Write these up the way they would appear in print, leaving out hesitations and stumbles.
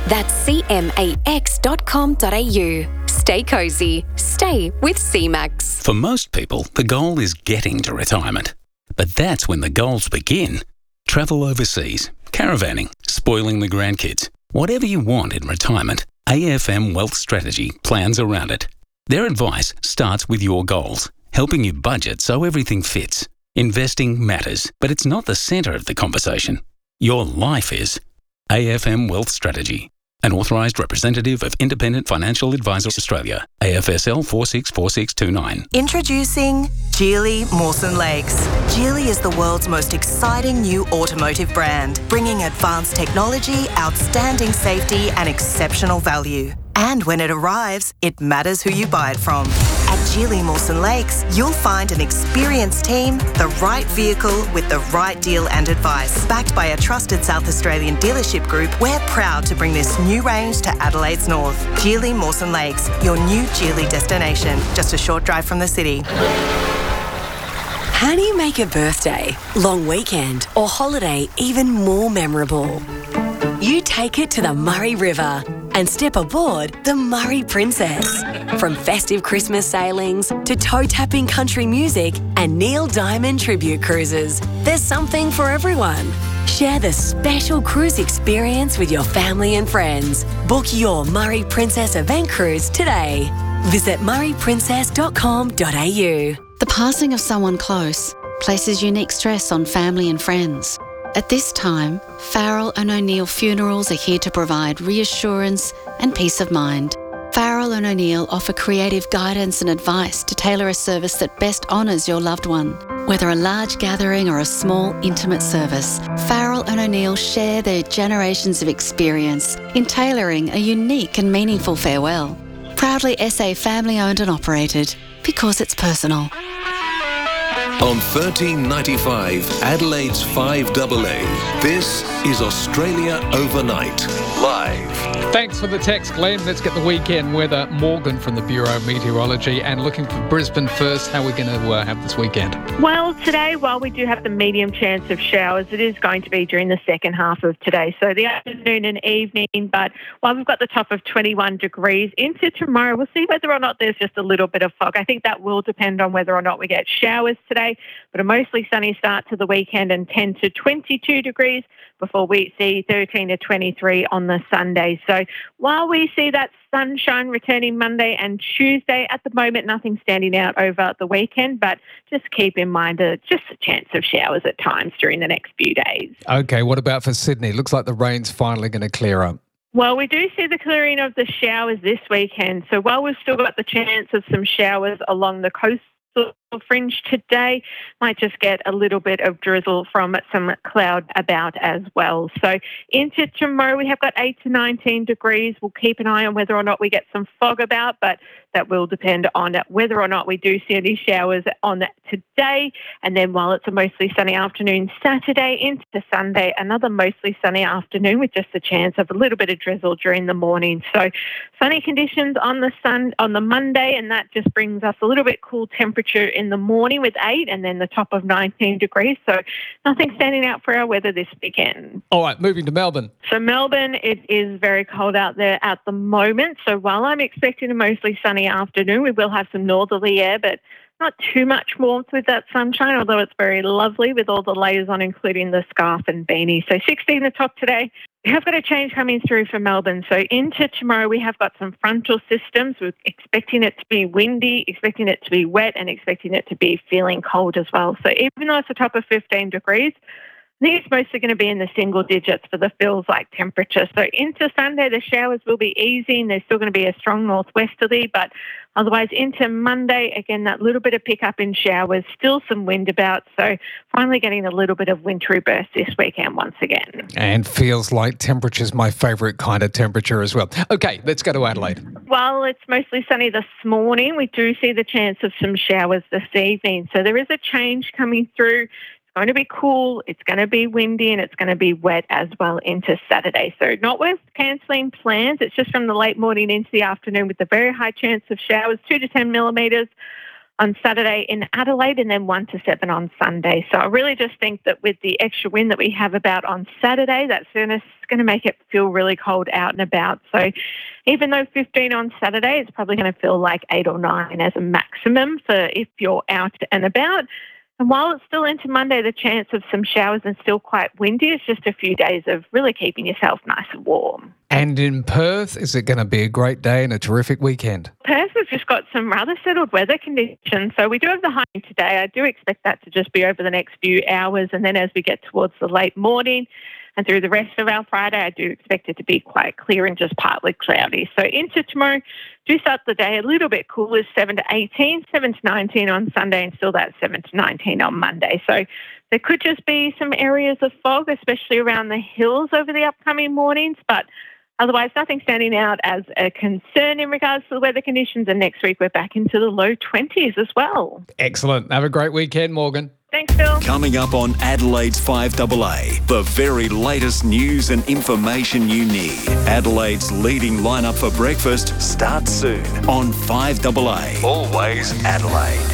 That's cmax.com.au. Stay cosy. Stay with CMAX. For most people, the goal is getting to retirement. But that's when the goals begin. Travel overseas, caravanning, spoiling the grandkids. Whatever you want in retirement, AFM Wealth Strategy plans around it. Their advice starts with your goals, helping you budget so everything fits. Investing matters, but it's not the centre of the conversation. Your life is. AFM Wealth Strategy. An authorised representative of Independent Financial Advisors Australia, AFSL 464629. Introducing Geely Mawson Lakes. Geely is the world's most exciting new automotive brand, bringing advanced technology, outstanding safety and exceptional value. And when it arrives, it matters who you buy it from. At Geely Mawson Lakes, you'll find an experienced team, the right vehicle with the right deal and advice. Backed by a trusted South Australian dealership group, we're proud to bring this new range to Adelaide's north. Geely Mawson Lakes, your new Geely destination, just a short drive from the city. How do you make a birthday, long weekend or holiday even more memorable? You take it to the Murray River and step aboard the Murray Princess. From festive Christmas sailings to toe-tapping country music and Neil Diamond tribute cruises, there's something for everyone. Share the special cruise experience with your family and friends. Book your Murray Princess event cruise today. Visit murrayprincess.com.au. The passing of someone close places unique stress on family and friends. At this time, Farrell and O'Neill Funerals are here to provide reassurance and peace of mind. Farrell and O'Neill offer creative guidance and advice to tailor a service that best honours your loved one. Whether a large gathering or a small, intimate service, Farrell and O'Neill share their generations of experience in tailoring a unique and meaningful farewell. Proudly SA family-owned and operated, because it's personal. On 1395 Adelaide's 5AA, this is Australia Overnight, live. Thanks for the text, Glenn. Let's get the weekend weather. Morgan from the Bureau of Meteorology, and looking for Brisbane first. How are we going to have this weekend? Well, today, while we do have the medium chance of showers, it is going to be during the second half of today. So the afternoon and evening, but while we've got the top of 21 degrees into tomorrow, we'll see whether or not there's just a little bit of fog. I think that will depend on whether or not we get showers today, but a mostly sunny start to the weekend and 10 to 22 degrees before we see 13 to 23 on the Sunday. So while we see that sunshine returning Monday and Tuesday, at the moment nothing standing out over the weekend, but just keep in mind just a chance of showers at times during the next few days. Okay, what about for Sydney? Looks like the rain's finally going to clear up. Well, we do see the clearing of the showers this weekend. So while we've still got the chance of some showers along the coast fringe today, might just get a little bit of drizzle from some cloud about as well. So into tomorrow, we have got 8 to 19 degrees. We'll keep an eye on whether or not we get some fog about, but that will depend on whether or not we do see any showers on today. And then while it's a mostly sunny afternoon Saturday into Sunday, another mostly sunny afternoon with just a chance of a little bit of drizzle during the morning. So sunny conditions on the Monday, and that just brings us a little bit cool temperature in the morning with 8 and then the top of 19 degrees. So nothing standing out for our weather this weekend. All right, moving to Melbourne. So Melbourne, it is very cold out there at the moment. So while I'm expecting a mostly sunny afternoon, we will have some northerly air, but not too much warmth with that sunshine, although it's very lovely with all the layers on, including the scarf and beanie. So 16 the top today. We have got a change coming through for Melbourne. So into tomorrow, we have got some frontal systems. We're expecting it to be windy, expecting it to be wet, and expecting it to be feeling cold as well. So even though it's a top of 15 degrees, I think it's mostly going to be in the single digits for the feels-like temperature. So into Sunday, the showers will be easing. There's still going to be a strong northwesterly, but otherwise into Monday, again, that little bit of pickup in showers, still some wind about. So finally getting a little bit of wintry burst this weekend once again. And feels like temperature's my favourite kind of temperature as well. Okay, let's go to Adelaide. While it's mostly sunny this morning, we do see the chance of some showers this evening. So there is a change coming through. Going to be cool, it's going to be windy, and it's going to be wet as well into Saturday. So not worth cancelling plans. It's just from the late morning into the afternoon with a very high chance of showers, 2 to 10 millimetres. on Saturday in Adelaide, and then 1 to 7 on Sunday. So I really just think that with the extra wind that we have about on Saturday, that's going to make it feel really cold out and about. So even though 15 on Saturday, it's probably going to feel like 8 or 9 as a maximum for if you're out and about. And while it's still into Monday, the chance of some showers and still quite windy, it's just a few days of really keeping yourself nice and warm. And in Perth, is it going to be a great day and a terrific weekend? Perth, we've just got some rather settled weather conditions. So we do have the high today. I do expect that to just be over the next few hours. And then as we get towards the late morning and through the rest of our Friday, I do expect it to be quite clear and just partly cloudy. So into tomorrow, do start the day a little bit cooler, 7 to 18, 7 to 19 on Sunday, and still that 7 to 19 on Monday. So there could just be some areas of fog, especially around the hills over the upcoming mornings, but otherwise nothing standing out as a concern in regards to the weather conditions. And next week we're back into the low 20s as well. Excellent. Have a great weekend, Morgan. Thanks, Phil. Coming up on Adelaide's 5AA, the very latest news and information you need. Adelaide's leading lineup for breakfast starts soon on 5AA. Always Adelaide.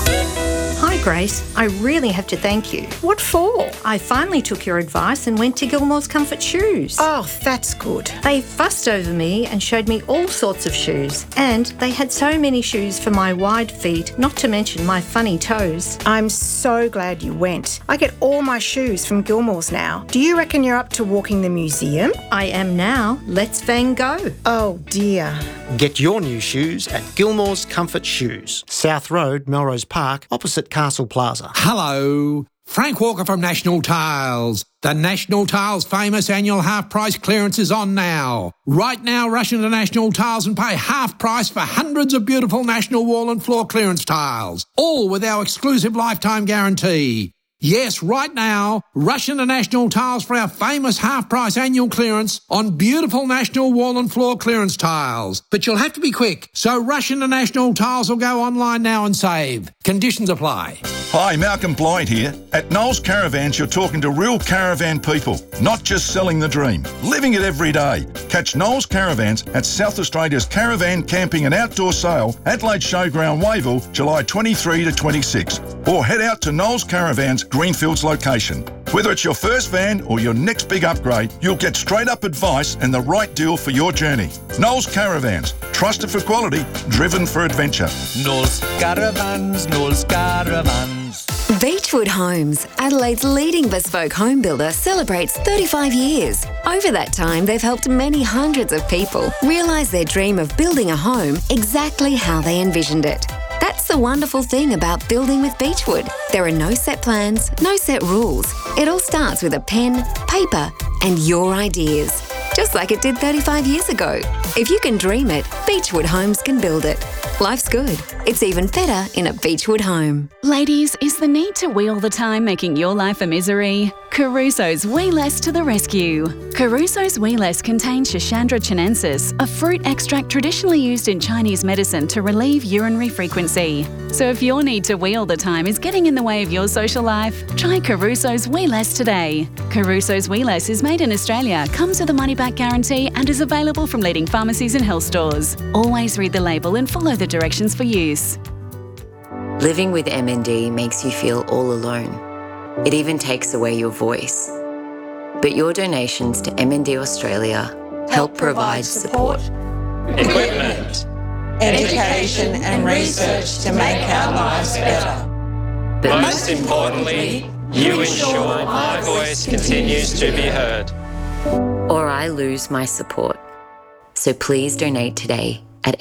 Hi Grace, I really have to thank you. What for? I finally took your advice and went to Gilmore's Comfort Shoes. Oh, that's good. They fussed over me and showed me all sorts of shoes. And they had so many shoes for my wide feet, not to mention my funny toes. I'm so glad you went. I get all my shoes from Gilmore's now. Do you reckon you're up to walking the museum? I am now. Let's Van Gogh. Oh dear. Get your new shoes at Gilmore's Comfort Shoes, South Road, Melrose Park, opposite Castle Plaza. Hello, Frank Walker from National Tiles. The National Tiles famous annual half-price clearance is on now. Right now, rush into National Tiles and pay half price for hundreds of beautiful National wall and floor clearance tiles, all with our exclusive lifetime guarantee. Yes, right now, rush into National Tiles for our famous half-price annual clearance on beautiful National wall and floor clearance tiles. But you'll have to be quick, so rush into National Tiles or go online now and save. Conditions apply. Hi, Malcolm Blyde here. At Knowles Caravans, you're talking to real caravan people, not just selling the dream, living it every day. Catch Knowles Caravans at South Australia's Caravan Camping and Outdoor Sale, Adelaide Showground, Wayville, July 23 to 26. Or head out to Knowles Caravans, Greenfields location. Whether it's your first van or your next big upgrade, you'll get straight up advice and the right deal for your journey. Knowles Caravans, trusted for quality, driven for adventure. Knowles Caravans, Knowles Caravans. Beechwood Homes, Adelaide's leading bespoke home builder, celebrates 35 years. Over that time, they've helped many hundreds of people realise their dream of building a home exactly how they envisioned it. That's the wonderful thing about building with Beechwood. There are no set plans, no set rules. It all starts with a pen, paper, and your ideas. Just like it did 35 years ago. If you can dream it, Beechwood Homes can build it. Life's good. It's even better in a Beechwood home. Ladies, is the need to wheel the time making your life a misery? Caruso's Wee Less to the rescue. Caruso's Wee Less contains Schisandra chinensis, a fruit extract traditionally used in Chinese medicine to relieve urinary frequency. So if your need to wheel the time is getting in the way of your social life, try Caruso's Wee Less today. Caruso's Wee Less is made in Australia, comes with a money-back guarantee and is available from leading pharmacies and health stores. Always read the label and follow the directions for use. Living with MND makes you feel all alone. It even takes away your voice. But your donations to MND Australia help provide support, equipment, education and research to make our lives better. But most importantly, you ensure my voice continues to be heard. Or I lose my support. So please donate today at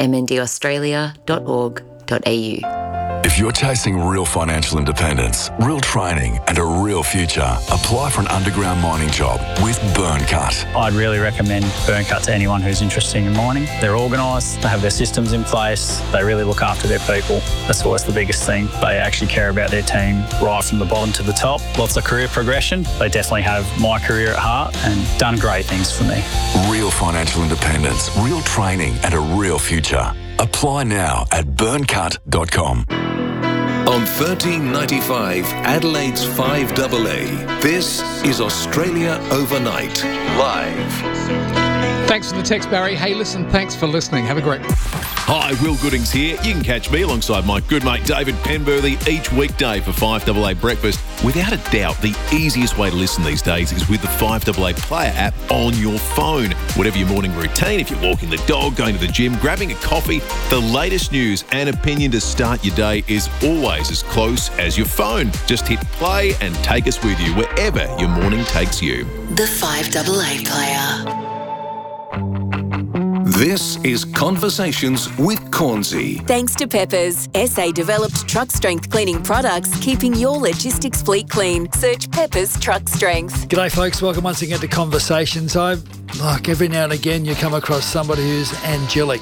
mndaustralia.org.au. If you're chasing real financial independence, real training and a real future, apply for an underground mining job with Burncut. I'd really recommend Burncut to anyone who's interested in mining. They're organised, they have their systems in place, they really look after their people. That's always the biggest thing. They actually care about their team right from the bottom to the top. Lots of career progression. They definitely have my career at heart and done great things for me. Real financial independence, real training and a real future. Apply now at burncut.com. On 1395 Adelaide's 5AA, this is Australia Overnight, live. Thanks for the text, Barry. Hey, listen, thanks for listening. Have a great... Hi, Will Goodings here. You can catch me alongside my good mate David Penberthy each weekday for 5AA Breakfast. Without a doubt, the easiest way to listen these days is with the 5AA Player app on your phone. Whatever your morning routine, if you're walking the dog, going to the gym, grabbing a coffee, the latest news and opinion to start your day is always as close as your phone. Just hit play and take us with you wherever your morning takes you. The 5AA Player. This is Conversations with Cornsey. Thanks to Peppers, SA-developed truck-strength cleaning products, keeping your logistics fleet clean. Search Peppers Truck Strength. G'day, folks. Welcome once again to Conversations. Like every now and again, you come across somebody who's angelic.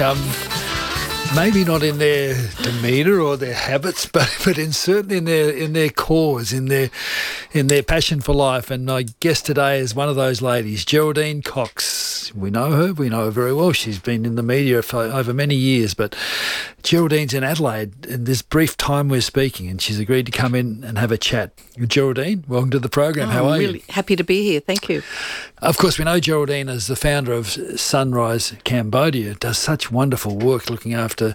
Maybe not in their demeanour or their habits, but certainly in their cause, in their passion for life. And my guest today is one of those ladies, Geraldine Cox. We know her very well. She's been in the media for over many years, but Geraldine's in Adelaide in this brief time we're speaking, and she's agreed to come in and have a chat. Geraldine, welcome to the program. How are you? I'm really happy to be here. Thank you. Of course, we know Geraldine as the founder of Sunrise Cambodia, does such wonderful work looking after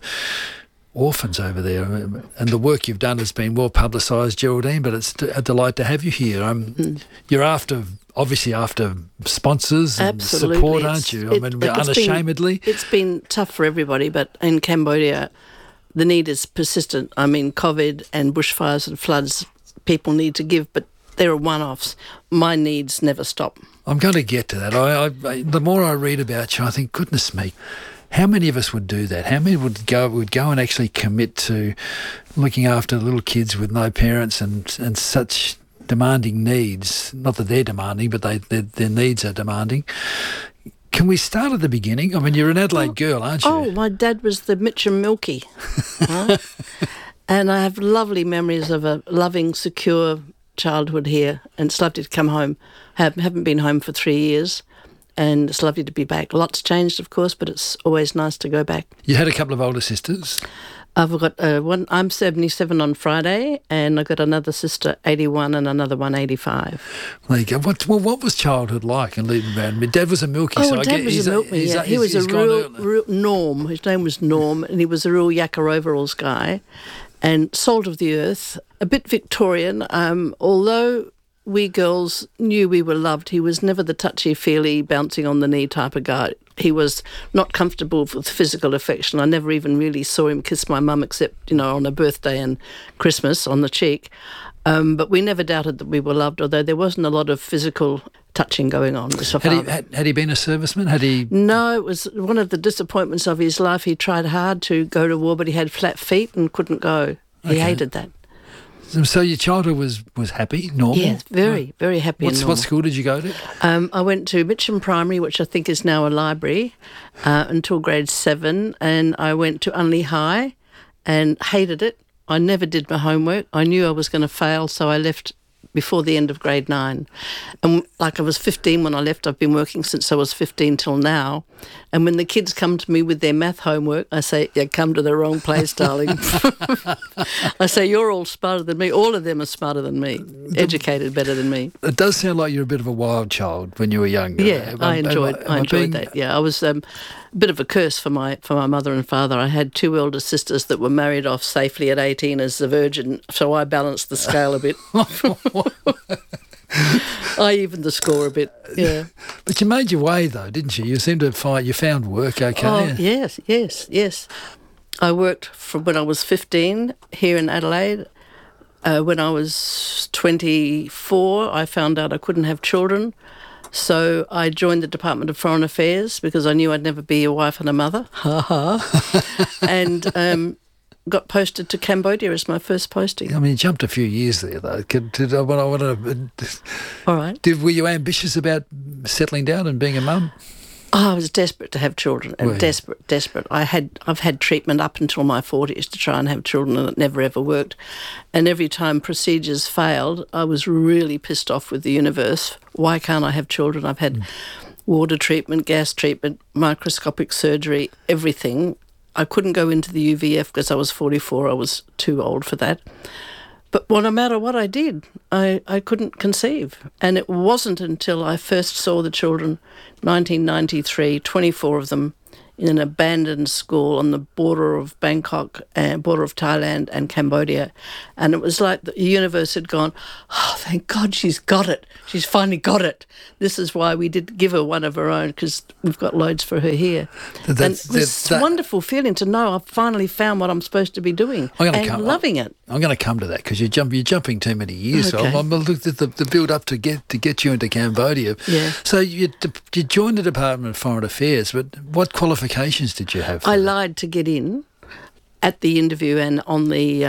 orphans over there, and the work you've done has been well publicised, Geraldine, but it's a delight to have you here. You're obviously after sponsors and support, aren't you? Unashamedly. It's been tough for everybody, but in Cambodia, the need is persistent. I mean, COVID and bushfires and floods, people need to give, but there are one-offs. My needs never stop. I'm going to get to that. The more I read about you, I think, goodness me, how many of us would do that? How many would go and actually commit to looking after little kids with no parents and such demanding needs? Not that they're demanding, but their needs are demanding. Can we start at the beginning? I mean, you're an Adelaide girl, aren't you? Oh, my dad was the Mitcham Milky. Right? And I have lovely memories of a loving, secure childhood here, and it's lovely to come home. Haven't been home for 3 years. And it's lovely to be back. Lots changed, of course, but it's always nice to go back. You had a couple of older sisters? I've got one. I'm 77 on Friday, and I've got another sister, 81, and another one, 85. There you go. What was childhood like in Leiden Brown? My dad was a milky. Dad was a milky, yeah. He was a real Norm. His name was Norm, and he was a real Yakka overalls guy. And salt of the earth, a bit Victorian, although we girls knew we were loved. He was never the touchy-feely, bouncing on the knee type of guy. He was not comfortable with physical affection. I never even really saw him kiss my mum except, on her birthday and Christmas on the cheek. But we never doubted that we were loved, although there wasn't a lot of physical touching going on. Had he been a serviceman? No, it was one of the disappointments of his life. He tried hard to go to war, but he had flat feet and couldn't go. He hated that. So your childhood was happy, normal? Yes, very, very happy and normal. What school did you go to? I went to Mitcham Primary, which I think is now a library, until grade 7, and I went to Unley High and hated it. I never did my homework. I knew I was going to fail, so I left before the end of grade 9. And I was 15 when I left. I've been working since I was 15 till now. And when the kids come to me with their math homework, I say, you come to the wrong place, darling. I say, you're all smarter than me. All of them are smarter than me, educated better than me. It does sound like you're a bit of a wild child when you were younger. Yeah, I enjoyed that. Yeah, I was a bit of a curse for my mother and father. I had 2 elder sisters that were married off safely at 18 as a virgin, so I balanced the scale a bit. I evened the score a bit, yeah. But you made your way, though, didn't you? You seemed to you found work okay. Oh, yes. I worked from when I was 15 here in Adelaide. When I was 24, I found out I couldn't have children. So I joined the Department of Foreign Affairs because I knew I'd never be a wife and a mother. And got posted to Cambodia as my first posting. I mean, you jumped a few years there, though. All right. Were you ambitious about settling down and being a mum? Oh, I was desperate to have children, and desperate. I've had treatment up until my 40s to try and have children, and it never ever worked. And every time procedures failed, I was really pissed off with the universe. Why can't I have children? I've had water treatment, gas treatment, microscopic surgery, everything. I couldn't go into the UVF because I was 44. I was too old for that. But no matter what I did, I couldn't conceive. And it wasn't until I first saw the children, 1993, 24 of them, in an abandoned school on the border of Bangkok, border of Thailand and Cambodia. And it was like the universe had gone, oh, thank God she's got it. She's finally got it. This is why we did give her one of her own, because we've got loads for her here. And it was a wonderful feeling to know I've finally found what I'm supposed to be doing and loving it. I'm going to come to that because you're jumping too many years. Okay. So I'm looked at the build up to get you into Cambodia. Yeah. So you joined the Department of Foreign Affairs, but what qualifications did you have? I lied to get in at the interview and on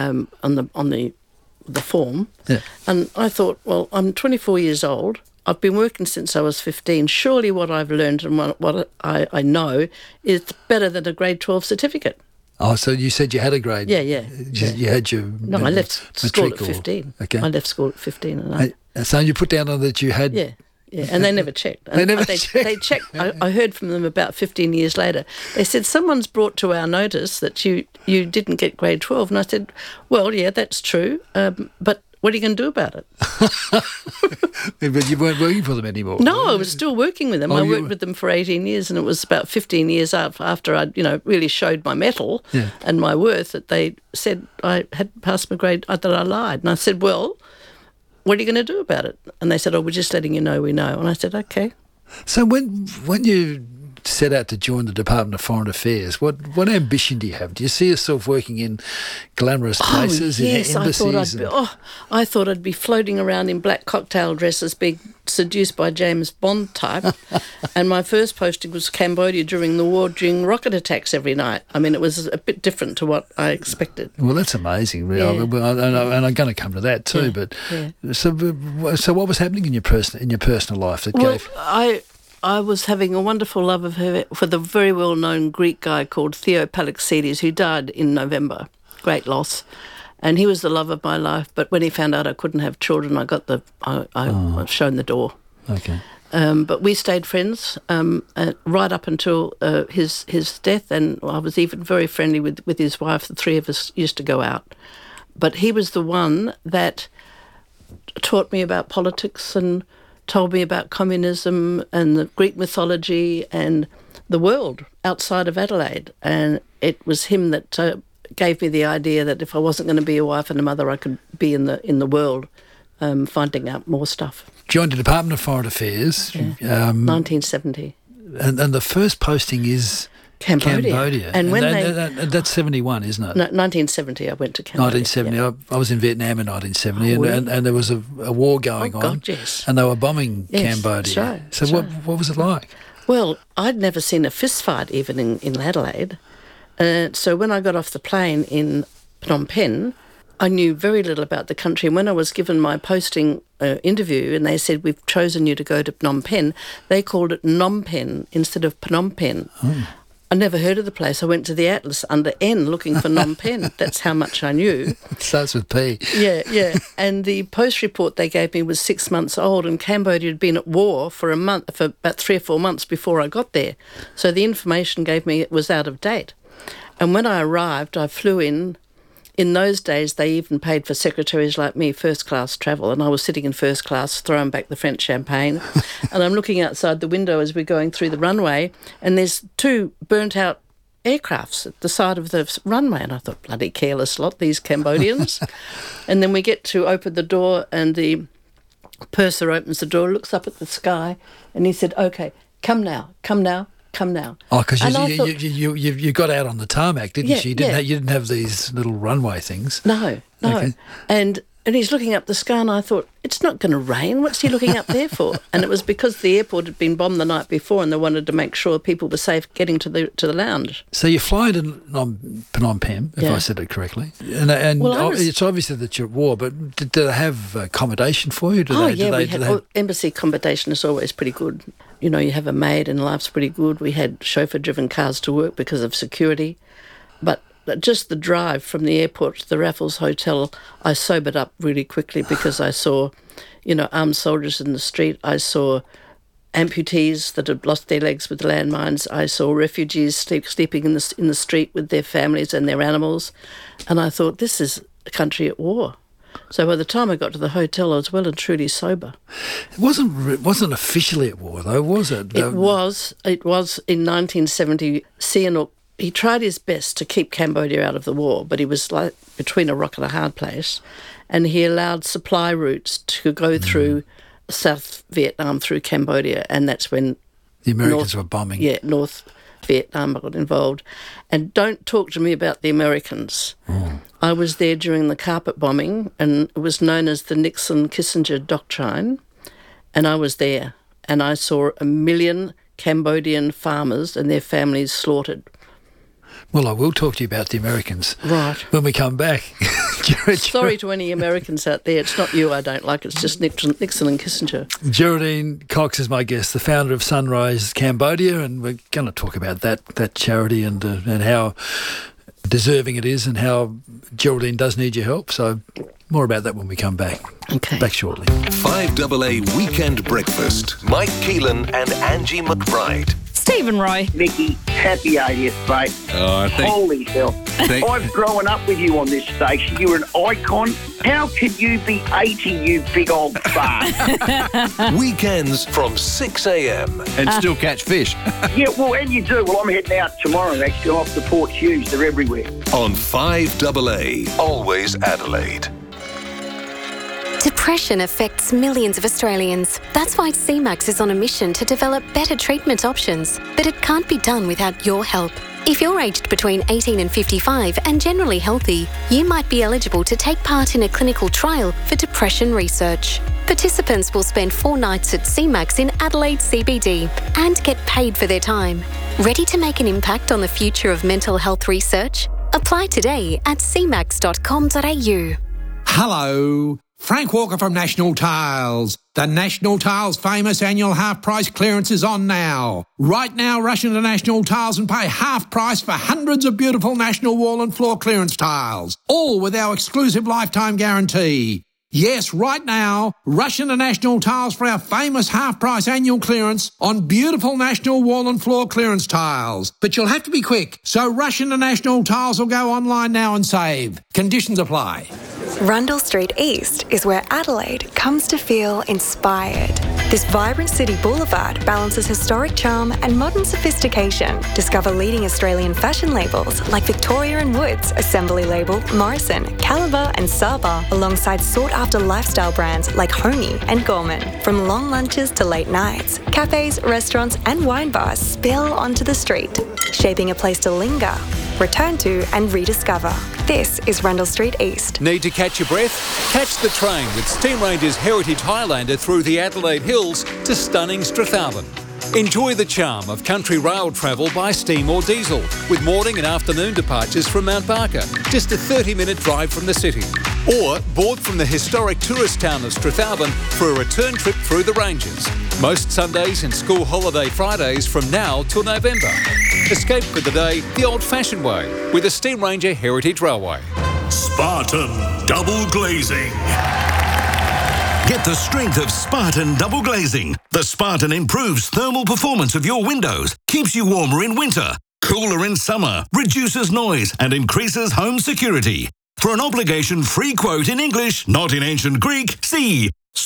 the form. Yeah. And I thought, well, I'm 24 years old. I've been working since I was 15. Surely what I've learned and what I know is better than a grade 12 certificate. Oh, so you said you had a grade? Yeah. You had your No, I left school at 15. Okay. I left school at 15. And so you put down on that you had... Yeah, and they never checked. They checked. I heard from them about 15 years later. They said, someone's brought to our notice that you didn't get grade 12. And I said, well, yeah, that's true, but what are you going to do about it? But you weren't working for them anymore. No, I was still working with them. Oh, I worked with them for 18 years, and it was about 15 years after I'd, really showed my mettle and my worth that they said I had passed my grade, that I lied. And I said, well, what are you going to do about it? And they said, oh, we're just letting you know we know. And I said, okay. So when you set out to join the Department of Foreign Affairs, what ambition do you have? Do you see yourself working in glamorous places, in embassies? I thought I'd be floating around in black cocktail dresses, being seduced by James Bond type. And my first posting was Cambodia during the war, during rocket attacks every night. I mean, it was a bit different to what I expected. Well, that's amazing, really. Yeah. And I'm going to come to that too. But so what was happening in your personal life that gave? I was having a wonderful love of her for the very well-known Greek guy called Theo Palaxides, who died in November. Great loss. And he was the love of my life. But when he found out I couldn't have children, I got I was shown the door. Okay. But we stayed friends right up until his death, and I was even very friendly with his wife. The three of us used to go out. But he was the one that taught me about politics and told me about communism and the Greek mythology and the world outside of Adelaide. And it was him that gave me the idea that if I wasn't going to be a wife and a mother, I could be in the world finding out more stuff. Joined the Department of Foreign Affairs. 1970. And the first posting is... Cambodia. And when that's 71, isn't it? No, 1970 I went to Cambodia. 1970. Yeah. I was in Vietnam in 1970 and there was a war going on. God, yes. And they were bombing Cambodia. That's right. So what was it like? Well, I'd never seen a fist fight even in Adelaide. So when I got off the plane in Phnom Penh, I knew very little about the country. And when I was given my posting interview and they said, we've chosen you to go to Phnom Penh, they called it Phnom Penh instead of Phnom Penh. Oh. I never heard of the place. I went to the atlas under N looking for Phnom Penh. That's how much I knew. It starts with P. Yeah. And the post report they gave me was 6 months old, and Cambodia had been at war for about 3 or 4 months before I got there. So the information gave me was out of date. And when I arrived, I flew in. In those days, they even paid for secretaries like me first-class travel, and I was sitting in first class, throwing back the French champagne. And I'm looking outside the window as we're going through the runway, and there's 2 burnt-out aircrafts at the side of the runway. And I thought, bloody careless lot, these Cambodians. And then we get to open the door, and the purser opens the door, looks up at the sky, and he said, OK, come now. Oh, because you got out on the tarmac, didn't you? You didn't have these little runway things. No. Okay. And he's looking up the sky, and I thought, it's not going to rain. What's he looking up there for? And it was because the airport had been bombed the night before, and they wanted to make sure people were safe getting to the lounge. So you fly to Phnom Penh, if I said it correctly, and it's obvious that you're at war. But did they have accommodation for you? Embassy accommodation is always pretty good. You know, you have a maid, and life's pretty good. We had chauffeur-driven cars to work because of security, but just the drive from the airport to the Raffles Hotel, I sobered up really quickly because I saw, armed soldiers in the street. I saw amputees that had lost their legs with landmines. I saw refugees sleeping in the street with their families and their animals. And I thought, this is a country at war. So by the time I got to the hotel, I was well and truly sober. It wasn't officially at war, though, was it? It was in 1970. Sihanouk, he tried his best to keep Cambodia out of the war, but he was like between a rock and a hard place, and he allowed supply routes to go through South Vietnam through Cambodia, and that's when the Americans were bombing. Yeah, North Vietnam got involved. And don't talk to me about the Americans. I was there during the carpet bombing, and it was known as the Nixon-Kissinger Doctrine, and I was there, and I saw 1 million Cambodian farmers and their families slaughtered. Well, I will talk to you about the Americans. Right. When we come back. Sorry to any Americans out there. It's not you I don't like. It's just Nixon and Kissinger. Geraldine Cox is my guest, the founder of Sunrise Cambodia, and we're going to talk about that charity and how deserving it is and how Geraldine does need your help. So more about that when we come back. Okay. Back shortly. 5AA Weekend Breakfast. Mike Keelan and Angie McBride. Stephen Roy. Vicky, happy 80th, mate. Holy hell. I've grown up with you on this station. You're an icon. How can you be 80, you big old fart? Weekends from 6 a.m. And still catch fish. Yeah, well, and you do. Well, I'm heading out tomorrow, actually, off the Port Hughes. They're everywhere. On 5AA, always Adelaide. Depression affects millions of Australians. That's why CMAX is on a mission to develop better treatment options. But it can't be done without your help. If you're aged between 18 and 55 and generally healthy, you might be eligible to take part in a clinical trial for depression research. Participants will spend 4 nights at CMAX in Adelaide CBD and get paid for their time. Ready to make an impact on the future of mental health research? Apply today at cmax.com.au. Hello. Frank Walker from National Tiles. The National Tiles famous annual half-price clearance is on now. Right now, rush into National Tiles and pay half price for hundreds of beautiful National wall and floor clearance tiles, all with our exclusive lifetime guarantee. Yes, right now, rush into National Tiles for our famous half-price annual clearance on beautiful National wall and floor clearance tiles. But you'll have to be quick, so rush into National Tiles or go online now and save. Conditions apply. Rundle Street East is where Adelaide comes to feel inspired. This vibrant city boulevard balances historic charm and modern sophistication. Discover leading Australian fashion labels like Victoria & Woods, Assembly Label, Morrison, Caliber and Saba, alongside sought-after lifestyle brands like Homey and Gorman. From long lunches to late nights, cafes, restaurants and wine bars spill onto the street, shaping a place to linger, return to and rediscover. This is Rundle Street East. Need to catch your breath? Catch the train with Steam Ranger's Heritage Highlander through the Adelaide Hills to stunning Strathalbyn. Enjoy the charm of country rail travel by steam or diesel, with morning and afternoon departures from Mount Barker, just a 30-minute drive from the city. Or board from the historic tourist town of Strathalbyn for a return trip through the ranges. Most Sundays and school holiday Fridays from now till November. Escape for the day the old-fashioned way with the Steam Ranger Heritage Railway. Spartan Double Glazing. Get the strength of Spartan Double Glazing. The Spartan improves thermal performance of your windows, keeps you warmer in winter, cooler in summer, reduces noise and increases home security. For an obligation-free quote in English, not in ancient Greek, see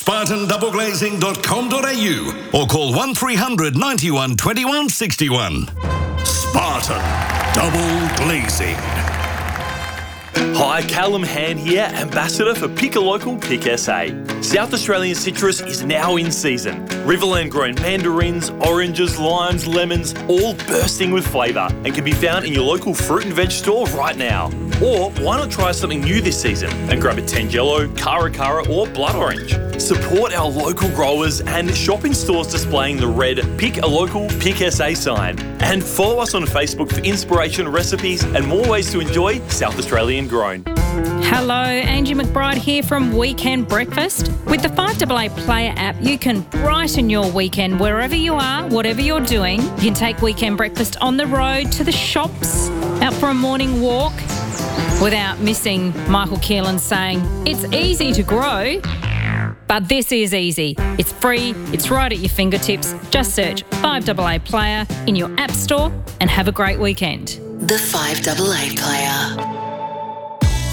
spartandoubleglazing.com.au or call 1300 91 21 61. Spartan Double Glazing. Hi, Callum Hand here, Ambassador for Pick a Local, Pick SA. South Australian citrus is now in season. Riverland grown mandarins, oranges, limes, lemons, all bursting with flavour and can be found in your local fruit and veg store right now. Or why not try something new this season and grab a Tangelo, Cara Cara or Blood Orange. Support our local growers and shop in stores displaying the red Pick a Local, Pick SA sign. And follow us on Facebook for inspiration, recipes and more ways to enjoy South Australian grown. Hello, Angie McBride here from Weekend Breakfast. With the 5AA Player app, you can brighten your weekend wherever you are, whatever you're doing. You can take Weekend Breakfast on the road, to the shops, out for a morning walk, without missing Michael Keelan saying, it's easy to grow, but this is easy. It's free, it's right at your fingertips. Just search 5AA Player in your app store and have a great weekend. The 5AA Player.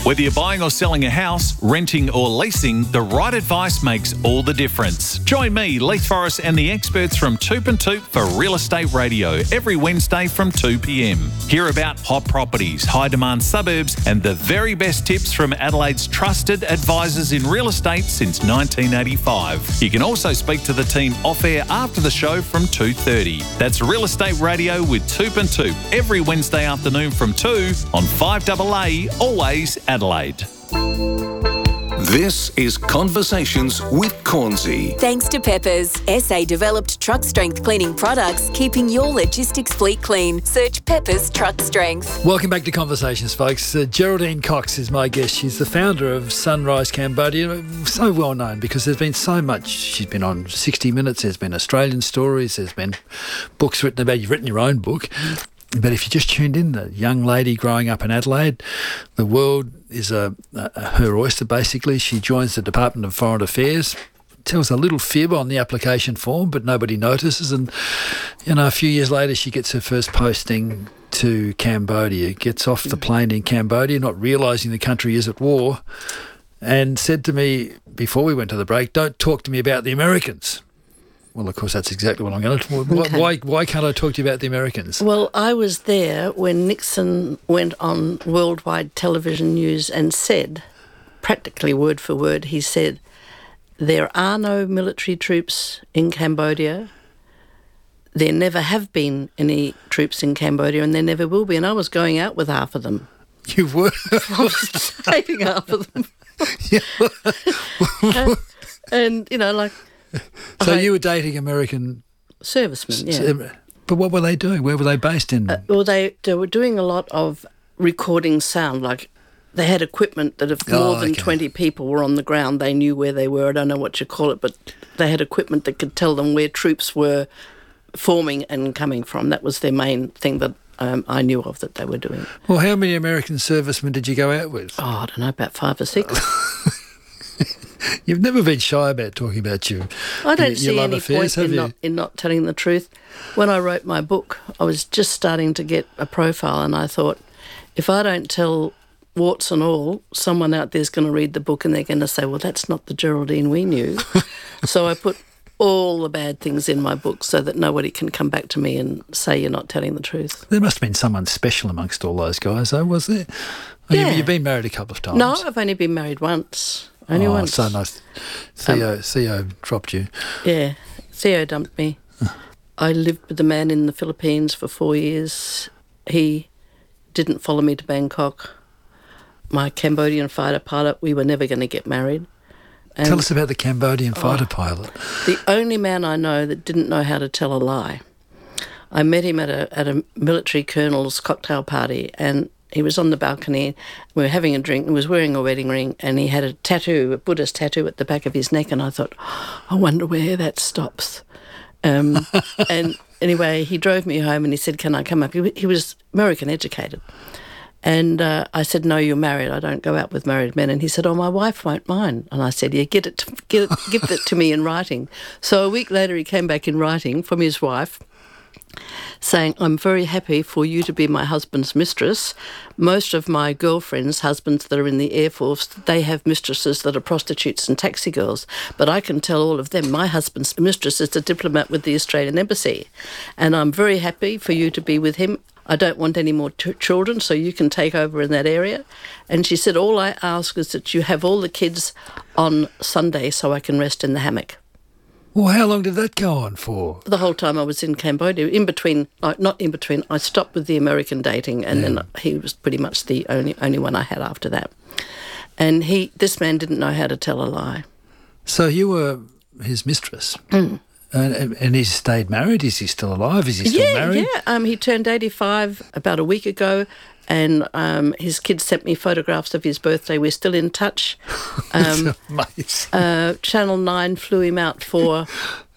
Whether you're buying or selling a house, renting or leasing, the right advice makes all the difference. Join me, Leith Forrest, and the experts from Toop and Toop for Real Estate Radio every Wednesday from 2 p.m. Hear about hot properties, high-demand suburbs, and the very best tips from Adelaide's trusted advisors in real estate since 1985. You can also speak to the team off-air after the show from 2:30. That's Real Estate Radio with Toop and Toop every Wednesday afternoon from 2 on 5AA, always Adelaide. This is Conversations with Cornsey. Thanks to Peppers, SA developed truck strength cleaning products, keeping your logistics fleet clean. Search Peppers Truck Strength. Welcome back to Conversations, folks. Geraldine Cox is my guest. She's the founder of Sunrise Cambodia. So well known because there's been so much. She's been on 60 Minutes. There's been Australian stories. There's been books written about. You've written your own book. But if you just tuned in, the young lady growing up in Adelaide, the world is her oyster, basically. She joins the Department of Foreign Affairs, tells a little fib on the application form, but nobody notices. And, a few years later, she gets her first posting to Cambodia, gets off the plane in Cambodia, not realising the country is at war, and said to me before we went to the break, "Don't talk to me about the Americans." Well, of course, that's exactly what I'm going to talk about. Okay. Why can't I talk to you about the Americans? Well, I was there when Nixon went on worldwide television news and said, practically word for word, he said, there are no military troops in Cambodia. There never have been any troops in Cambodia, and there never will be. And I was going out with half of them. You were? I was dating half of them. and So you were dating American servicemen, yeah. But what were they doing? Where were they based in? Well, they were doing a lot of recording sound. Like they had equipment that if more than 20 people were on the ground, they knew where they were. I don't know what you call it, but they had equipment that could tell them where troops were forming and coming from. That was their main thing that I knew of that they were doing. Well, how many American servicemen did you go out with? Oh, I don't know, about 5 or 6. You've never been shy about talking about you. I don't see any point in not telling the truth. When I wrote my book, I was just starting to get a profile, and I thought, if I don't tell warts and all, someone out there's going to read the book and they're going to say, well, that's not the Geraldine we knew. So I put all the bad things in my book so that nobody can come back to me and say you're not telling the truth. There must have been someone special amongst all those guys, though, was there? Yeah. You've been married a couple of times. No, I've only been married once. Only once. So nice. Theo dropped you. Yeah, Theo dumped me. I lived with a man in the Philippines for 4 years. He didn't follow me to Bangkok. My Cambodian fighter pilot, we were never going to get married. And tell us about the Cambodian fighter pilot. The only man I know that didn't know how to tell a lie. I met him at a military colonel's cocktail party, and he was on the balcony. We were having a drink. He was wearing a wedding ring, and he had a Buddhist tattoo at the back of his neck. And I thought, I wonder where that stops. And anyway, he drove me home, and he said, "Can I come up?" He was American educated, and I said, "No, you're married. I don't go out with married men." And he said, "Oh, my wife won't mind." And I said, "Yeah, give it to me in writing." So a week later, he came back in writing from his wife, saying, "I'm very happy for you to be my husband's mistress. Most of my girlfriends' husbands that are in the Air Force, they have mistresses that are prostitutes and taxi girls. But I can tell all of them, my husband's mistress is a diplomat with the Australian Embassy. And I'm very happy for you to be with him. I don't want any more children, so you can take over in that area." And she said, "All I ask is that you have all the kids on Sunday so I can rest in the hammock." Well, how long did that go on for? The whole time I was in Cambodia. Not in between. I stopped with the American dating, and then he was pretty much the only one I had after that. And this man didn't know how to tell a lie. So you were his mistress? Mm. And he's stayed married? Is he still alive? Is he still married? Yeah. He turned 85 about a week ago, and his kids sent me photographs of his birthday. We're still in touch. Amazing. Channel 9 flew him out for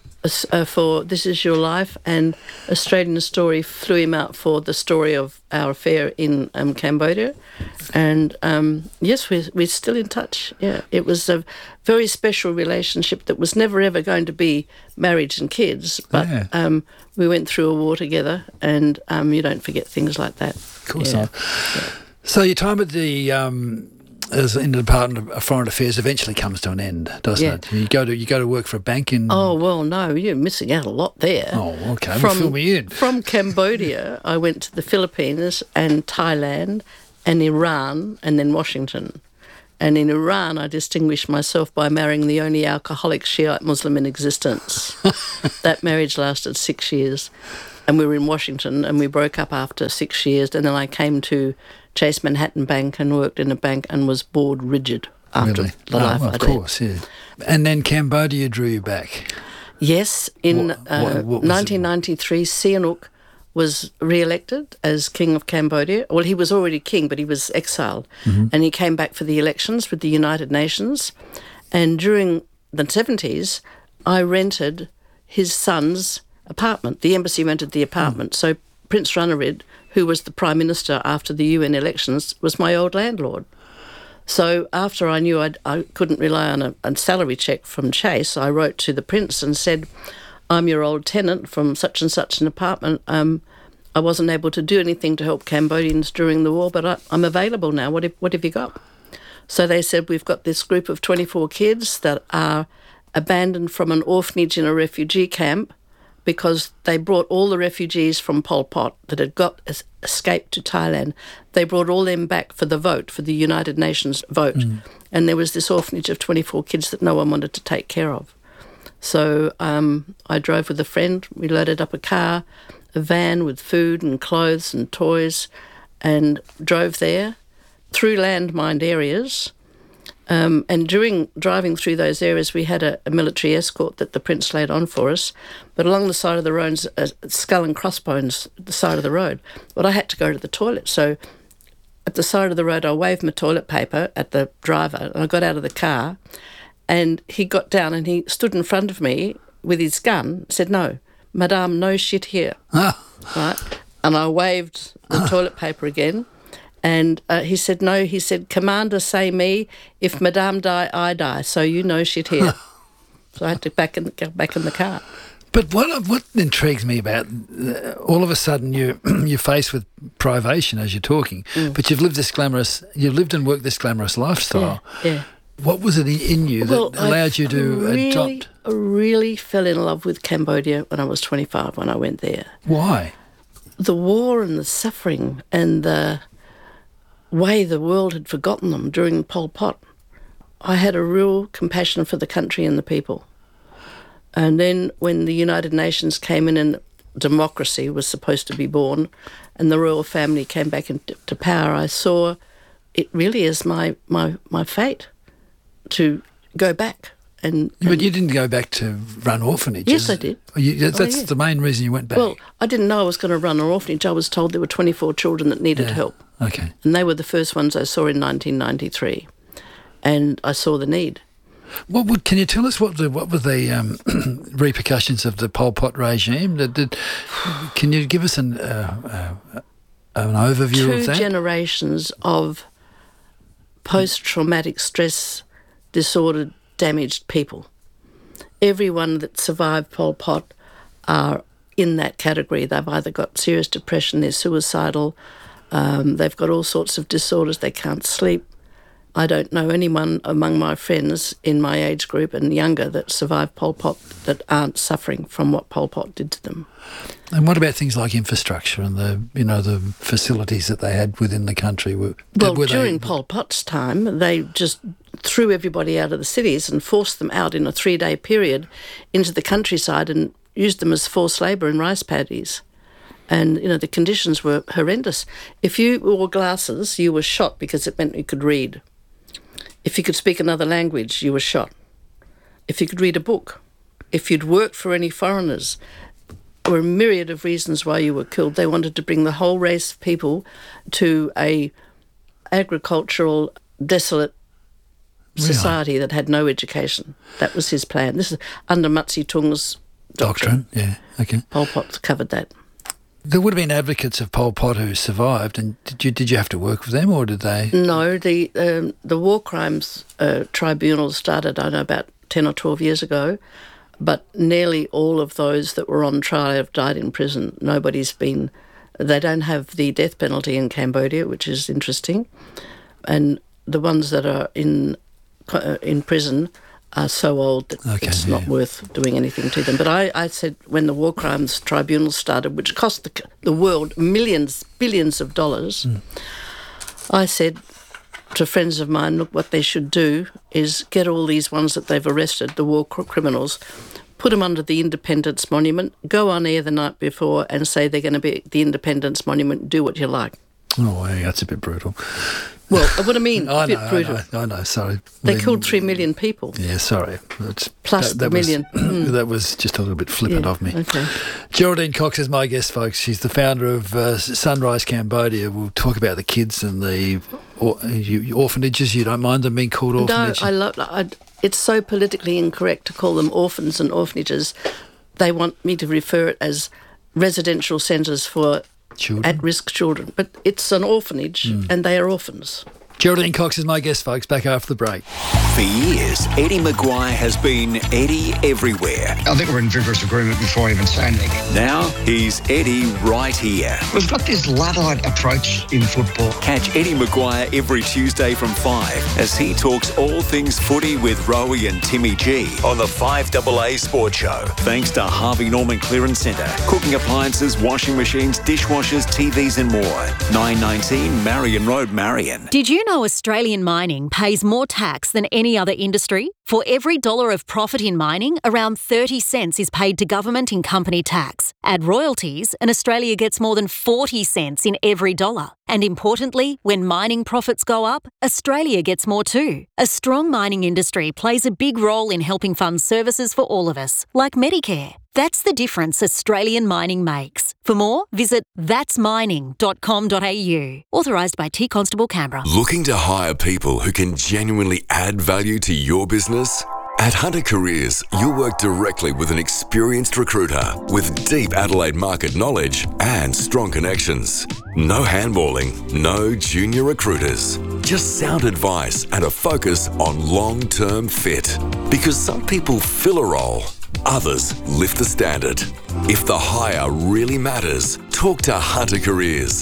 This Is Your Life, and Australian Story flew him out for the story of our affair in Cambodia. And yes, we're still in touch. Yeah, it was a very special relationship that was never ever going to be marriage and kids, but we went through a war together, and you don't forget things like that. Of course not. Yeah. So your time at the as in the Department of Foreign Affairs eventually comes to an end, doesn't it? You go to work for a bank in... Oh, well, no, you're missing out a lot there. Oh, okay. Fill me in. From Cambodia, I went to the Philippines and Thailand and Iran and then Washington. And in Iran, I distinguished myself by marrying the only alcoholic Shiite Muslim in existence. That marriage lasted 6 years. And we were in Washington and we broke up after 6 years. And then I came to Chase Manhattan Bank and worked in a bank and was bored rigid after the life I did. Of course, yeah. And then Cambodia drew you back. Yes. In 1993, Sihanouk was re-elected as King of Cambodia. Well, he was already king, but he was exiled. Mm-hmm. And he came back for the elections with the United Nations. And during the 70s, I rented his son's apartment. The embassy rented the apartment. So Prince Ranariddh, who was the Prime Minister after the UN elections, was my old landlord. So after I knew I couldn't rely on a salary check from Chase, I wrote to the Prince and said, I'm your old tenant from such and such an apartment. I wasn't able to do anything to help Cambodians during the war, but I'm available now. What have you got? So they said, we've got this group of 24 kids that are abandoned from an orphanage in a refugee camp because they brought all the refugees from Pol Pot that had escaped to Thailand. They brought all them back for the vote, for the United Nations vote. Mm. And there was this orphanage of 24 kids that no one wanted to take care of. So I drove with a friend. We loaded up a van with food and clothes and toys and drove there through landmined areas. And during driving through those areas, we had a military escort that the Prince laid on for us. But along the side of the road, skull and crossbones at the side of the road. But I had to go to the toilet. So at the side of the road, I waved my toilet paper at the driver and I got out of the car. And he got down and he stood in front of me with his gun, said, no, Madame, no shit here. Right? And I waved the toilet paper again. And he said, no, he said, Commander say me, if Madame die, I die, so you no shit here. So I had to get back in the car. But what intrigues me about all of a sudden you're faced with privation as you're talking, but you've lived and worked this glamorous lifestyle. Yeah. What was it in you that allowed you to adopt? I really fell in love with Cambodia when I was 25 when I went there. Why? The war and the suffering and the way the world had forgotten them during Pol Pot. I had a real compassion for the country and the people. And then when the United Nations came in and democracy was supposed to be born and the royal family came back into power, I saw it really as my fate to go back. But you didn't go back to run orphanages. Yes, I did. That's the main reason you went back. Well, I didn't know I was going to run an orphanage. I was told there were 24 children that needed help. Okay. And they were the first ones I saw in 1993. And I saw the need. Can you tell us what were the repercussions of the Pol Pot regime? Can you give us an overview of that? 2 generations of post-traumatic stress disordered, damaged people. Everyone that survived Pol Pot are in that category. They've either got serious depression, they're suicidal, they've got all sorts of disorders, they can't sleep. I don't know anyone among my friends in my age group and younger that survived Pol Pot that aren't suffering from what Pol Pot did to them. And what about things like infrastructure and the facilities that they had within the country? During Pol Pot's time, they just threw everybody out of the cities and forced them out in a 3-day period into the countryside and used them as forced labour in rice paddies. And, the conditions were horrendous. If you wore glasses, you were shot because it meant you could read. If you could speak another language, you were shot. If you could read a book, if you'd worked for any foreigners, there were a myriad of reasons why you were killed. They wanted to bring the whole race of people to a agricultural, desolate society that had no education. That was his plan. This is under Mutsi Tung's doctrine. Yeah, okay. Pol Pot covered that. There would have been advocates of Pol Pot who survived, and did you have to work with them, or did they? No, the War Crimes Tribunal started, I know, about 10 or 12 years ago, but nearly all of those that were on trial have died in prison. They don't have the death penalty in Cambodia, which is interesting, and the ones that are in prison are so old that it's not worth doing anything to them. But I said when the War Crimes Tribunal started, which cost the world billions of dollars, I said to friends of mine, look, what they should do is get all these ones that they've arrested, the war criminals, put them under the Independence Monument, go on air the night before and say they're going to be at the Independence Monument, do what you like. Oh, hey, that's a bit brutal. Well, what I mean, a bit brutal. I know, sorry. They killed 3 million people. Yeah, sorry. Plus the million. That was just a little bit flippant of me. Okay. Geraldine Cox is my guest, folks. She's the founder of Sunrise Cambodia. We'll talk about the kids and the orphanages. You don't mind them being called orphanages? No, it's so politically incorrect to call them orphans and orphanages. They want me to refer it as residential centres for at-risk children. But it's an orphanage and they are orphans. Geraldine Cox is my guest, folks. Back after the break. For years, Eddie Maguire has been Eddie everywhere. I think we're in vigorous agreement before even standing. Now he's Eddie right here. We've got this Luddite approach in football. Catch Eddie Maguire every Tuesday from 5 as he talks all things footy with Rowie and Timmy G on the 5AA Sports Show. Thanks to Harvey Norman Clearance Centre. Cooking appliances, washing machines, dishwashers, TVs and more. 919 Marion Road, Marion. Did you know Australian mining pays more tax than any other industry? For every dollar of profit in mining, around 30 cents is paid to government in company tax. Add royalties, and Australia gets more than 40 cents in every dollar. And importantly, when mining profits go up, Australia gets more too. A strong mining industry plays a big role in helping fund services for all of us, like Medicare. That's the difference Australian mining makes. For more, visit thatsmining.com.au. Authorised by T Constable Canberra. Looking to hire people who can genuinely add value to your business? At Hunter Careers, you'll work directly with an experienced recruiter with deep Adelaide market knowledge and strong connections. No handballing, no junior recruiters. Just sound advice and a focus on long-term fit. Because some people fill a role, others lift the standard. If the hire really matters, talk to Hunter Careers.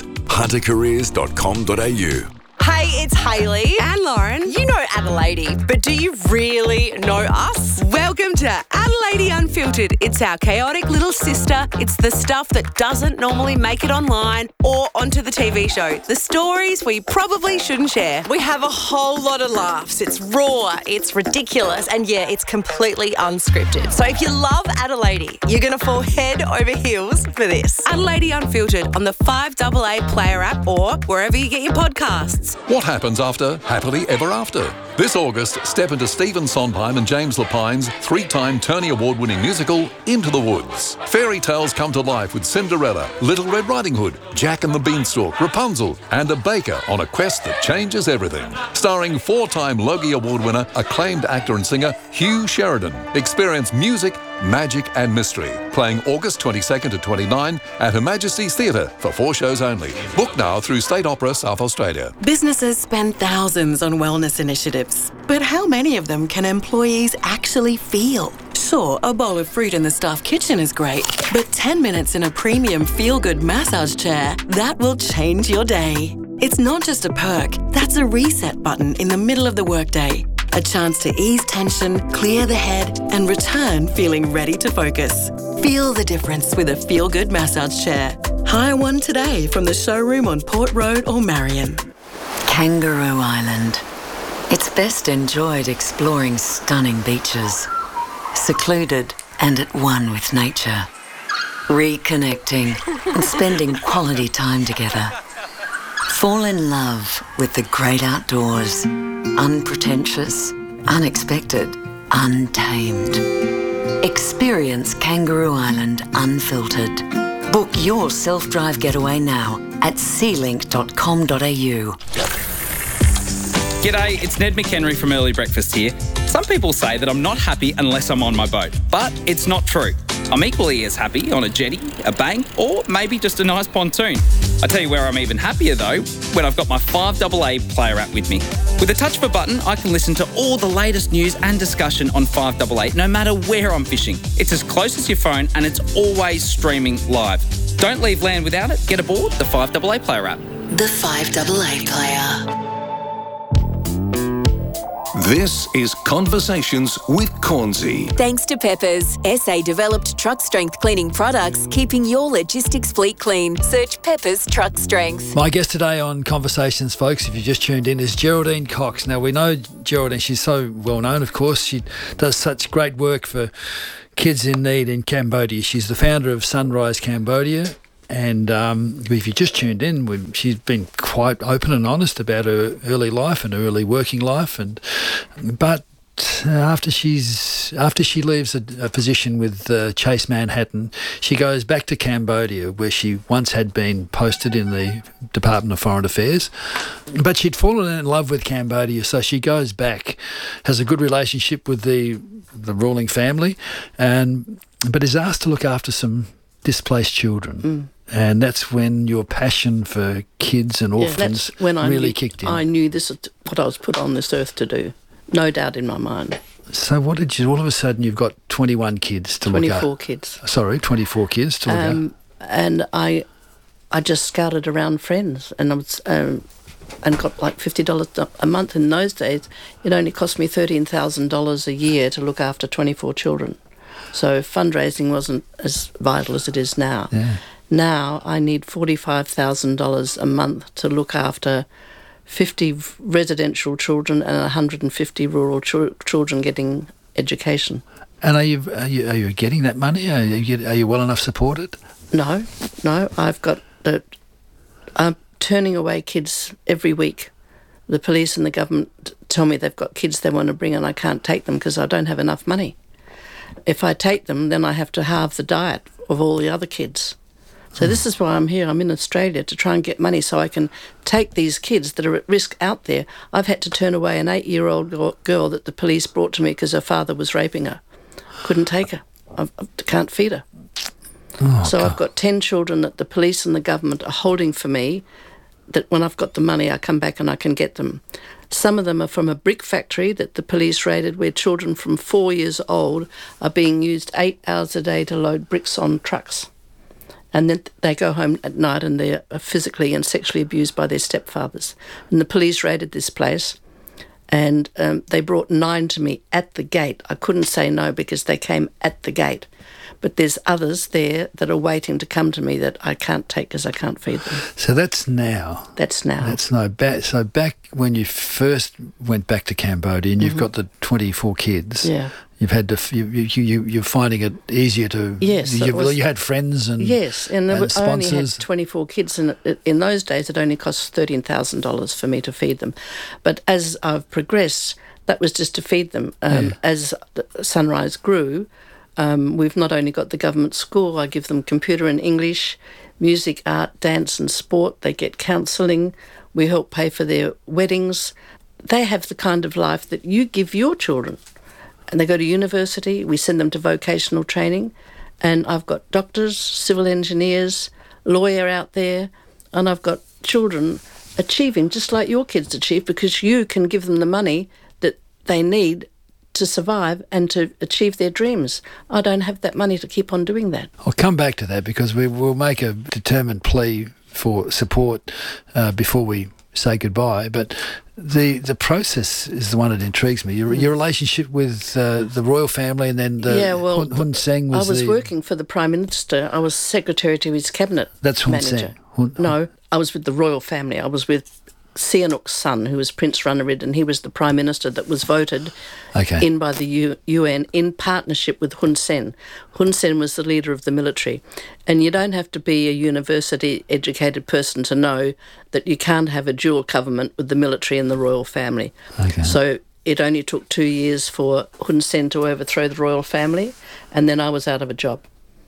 huntercareers.com.au. Hey, it's Hayley and Lauren. You know Adelaide, but do you really know us? Welcome to Adelaide Unfiltered. It's our chaotic little sister. It's the stuff that doesn't normally make it online or onto the TV show. The stories we probably shouldn't share. We have a whole lot of laughs. It's raw, it's ridiculous, and yeah, it's completely unscripted. So if you love Adelaide, you're going to fall head over heels for this. Adelaide Unfiltered on the 5AA Player app or wherever you get your podcasts. What happens after Happily Ever After? This August, step into Stephen Sondheim and James Lapine's 3-time Tony Award-winning musical, Into the Woods. Fairy tales come to life with Cinderella, Little Red Riding Hood, Jack and the Beanstalk, Rapunzel, and a baker on a quest that changes everything. Starring 4-time Logie Award winner, acclaimed actor and singer Hugh Sheridan. Experience music, magic and mystery. Playing August 22nd to 29 at Her Majesty's Theatre for 4 shows only. Book now through State Opera South Australia. Businesses spend thousands on wellness initiatives, but how many of them can employees actually feel? Sure, a bowl of fruit in the staff kitchen is great, but 10 minutes in a premium feel-good massage chair, that will change your day. It's not just a perk, that's a reset button in the middle of the workday. A chance to ease tension, clear the head, and return feeling ready to focus. Feel the difference with a feel-good massage chair. Hire one today from the showroom on Port Road or Marion. Kangaroo Island. It's best enjoyed exploring stunning beaches, secluded and at one with nature, reconnecting and spending quality time together. Fall in love with the great outdoors, unpretentious, unexpected, untamed. Experience Kangaroo Island Unfiltered. Book your self-drive getaway now at sealink.com.au. G'day, it's Ned McHenry from Early Breakfast here. Some people say that I'm not happy unless I'm on my boat, but it's not true. I'm equally as happy on a jetty, a bank, or maybe just a nice pontoon. I tell you where I'm even happier though, when I've got my 5AA Player app with me. With a touch of a button, I can listen to all the latest news and discussion on 5AA, no matter where I'm fishing. It's as close as your phone and it's always streaming live. Don't leave land without it. Get aboard the 5AA Player app. The 5AA Player. This is Conversations with Cornsey. Thanks to Peppers, SA-developed truck-strength cleaning products, keeping your logistics fleet clean. Search Peppers Truck Strength. My guest today on Conversations, folks, if you just tuned in, is Geraldine Cox. Now, we know Geraldine, she's so well known, of course. She does such great work for kids in need in Cambodia. She's the founder of Sunrise Cambodia. And if you just tuned in, she's been quite open and honest about her early life and her early working life. But after she leaves a position with Chase Manhattan, she goes back to Cambodia, where she once had been posted in the Department of Foreign Affairs. But she'd fallen in love with Cambodia, so she goes back, has a good relationship with the ruling family, but is asked to look after some displaced children. And that's when your passion for kids and orphans really kicked in. I knew this is what I was put on this earth to do. No doubt in my mind. So what did you, all of a sudden you've got 21 kids to look after? 24 kids. Sorry, 24 kids to look after. And I just scouted around friends and I was... and got like $50 a month. In those days, it only cost me $13,000 a year to look after 24 children. So fundraising wasn't as vital as it is now. Yeah. Now I need $45,000 a month to look after 50 residential children and 150 rural children getting education. And are you getting that money? Are you well enough supported? No. I've got I'm turning away kids every week. The police and the government tell me they've got kids they want to bring and I can't take them because I don't have enough money. If I take them, then I have to halve the diet of all the other kids. So this is why I'm here. I'm in Australia to try and get money so I can take these kids that are at risk out there. I've had to turn away an 8-year-old girl that the police brought to me because her father was raping her. Couldn't take her. I can't feed her. So I've got 10 children that the police and the government are holding for me, that when I've got the money I come back and I can get them. Some of them are from a brick factory that the police raided, where children from 4 years old are being used 8 hours a day to load bricks on trucks. And then they go home at night and they're physically and sexually abused by their stepfathers. And the police raided this place and they brought 9 to me at the gate. I couldn't say no because they came at the gate. But there's others there that are waiting to come to me that I can't take because I can't feed them. So that's now. That's now. That's no back. So back when you first went back to Cambodia and you've got the 24 kids. Yeah. You've had to. You're finding it easier to. Yes. You had friends and. Yes, and I only had 24 kids, and in those days it only cost $13,000 for me to feed them. But as I've progressed, that was just to feed them. As Sunrise grew. We've not only got the government school, I give them computer and English, music, art, dance and sport. They get counselling. We help pay for their weddings. They have the kind of life that you give your children. And they go to university. We send them to vocational training. And I've got doctors, civil engineers, lawyer out there. And I've got children achieving just like your kids achieve because you can give them the money that they need to survive and to achieve their dreams. I don't have that money to keep on doing that. I'll come back to that because we will make a determined plea for support before we say goodbye. But the process is the one that intrigues me. Your relationship with the royal family and then Hun Sen was I was working for the Prime Minister. I was secretary to his cabinet That's Hun manager. Sen. No, I was with the royal family. I was with Sihanouk's son, who was Prince Ranariddh, and he was the Prime Minister that was voted in by the UN in partnership with Hun Sen. Hun Sen was the leader of the military. And you don't have to be a university-educated person to know that you can't have a dual government with the military and the royal family. Okay. So it only took 2 years for Hun Sen to overthrow the royal family, and then I was out of a job.